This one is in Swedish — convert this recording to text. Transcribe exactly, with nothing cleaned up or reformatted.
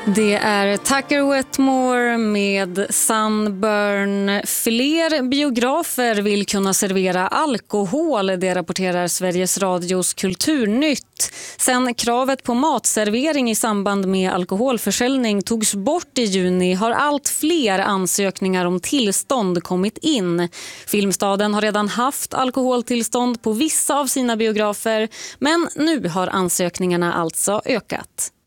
Det är Tucker Wetmore med Sunburn. Fler biografer vill kunna servera alkohol, det rapporterar Sveriges Radios Kulturnytt. Sen kravet på matservering i samband med alkoholförsäljning togs bort i juni har allt fler ansökningar om tillstånd kommit in. Filmstaden har redan haft alkoholtillstånd på vissa av sina biografer, men nu har ansökningarna alltså ökat.